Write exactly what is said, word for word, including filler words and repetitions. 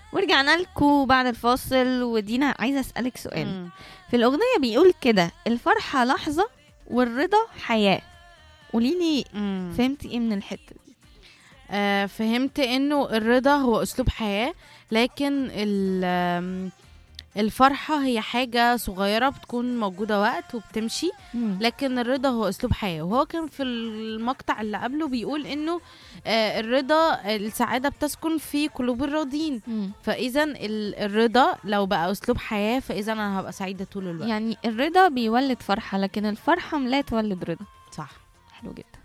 ورجعنا لكم بعد الفاصل. ودينا عايزة أسألك سؤال. مم. في الأغنية بيقول كده: الفرحة لحظة والرضا حياة. قوليلي مم. فهمتي ايه من الحتة دي؟ آه فهمت انه الرضا هو اسلوب حياة، لكن ال- آم، الفرحة هي حاجة صغيرة بتكون موجودة وقت وبتمشي، لكن الرضا هو اسلوب حياة. وهو كان في المقطع اللي قبله بيقول انه آه الرضا، السعادة بتسكن في قلوب الراضين. مم. فاذا ال- الرضا لو بقى اسلوب حياة، فاذا انا هبقى سعيدة طول الوقت. يعني الرضا بيولد فرحة، لكن الفرحة لا تولد رضا. صح. حلو جدا.